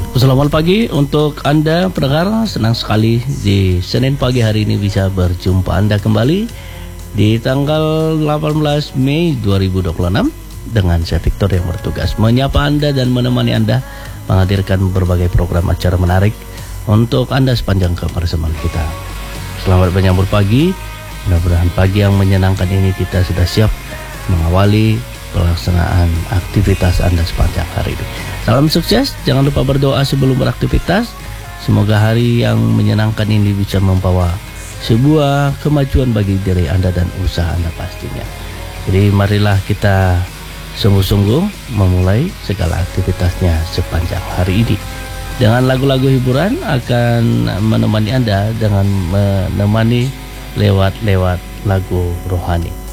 Selamat pagi untuk Anda pendengar. Senang sekali di Senin pagi hari ini bisa berjumpa Anda kembali di tanggal 18 Mei 2026 dengan saya Victor yang bertugas menyapa Anda dan menemani Anda menghadirkan berbagai program acara menarik untuk Anda sepanjang kebersamaan kita. Selamat menyambut pagi. Mudah-mudahan pagi yang menyenangkan ini kita sudah siap mengawali pelaksanaan aktivitas Anda sepanjang hari ini. Salam sukses, jangan lupa berdoa sebelum beraktivitas. Semoga hari yang menyenangkan ini bisa membawa sebuah kemajuan bagi diri Anda dan usaha Anda pastinya. Jadi marilah kita sungguh-sungguh memulai segala aktivitasnya sepanjang hari ini. Dengan lagu-lagu hiburan akan menemani Anda dengan menemani lewat lagu rohani.